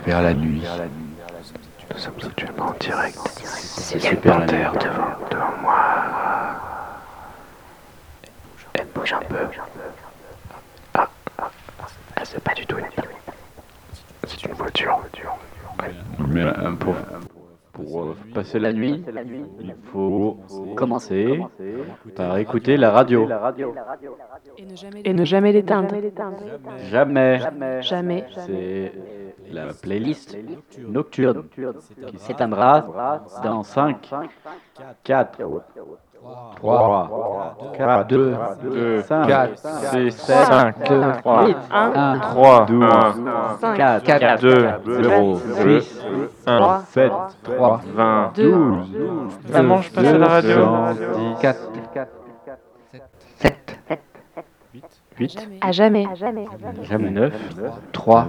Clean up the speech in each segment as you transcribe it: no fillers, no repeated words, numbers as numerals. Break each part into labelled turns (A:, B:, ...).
A: Super la nuit. Nous sommes actuellement en direct. C'est super la terre devant moi. Elle bouge un peu. Ah, c'est pas du tout une... C'est une voiture. Ouais. Mais pour passer la nuit, il faut commencer par écouter la radio.
B: Et ne jamais l'éteindre.
A: Jamais.
B: Jamais.
A: C'est la playlist nocturne qui s'éteindra dans 5, 4, 3, 4, 2, 5, 6, 7, 8, 1, 3, 12, 4, 2, 0, 6, 1, 7, 3, 20, 12,
C: Maman, je passe à la radio.
A: 4, 7, 8,
B: À jamais.
A: jamais 9, 3,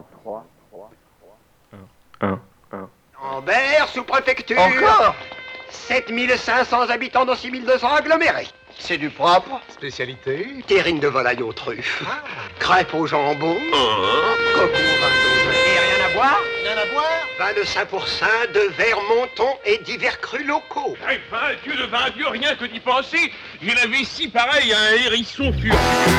A: 1.
D: Ambert, sous-préfecture.
E: Encore
D: 7500 habitants dans 6200 agglomérés.
E: C'est du propre.
D: Spécialité terrine de volaille aux truffes. Crêpes au jambon. Coco au vin d'eau. Et rien à boire
E: Rien à boire.
D: Vin de 5%, de verre monton et divers crus locaux.
F: Le vin Dieu, rien que d'y penser. J'ai la vessie pareil à un hérisson furieux.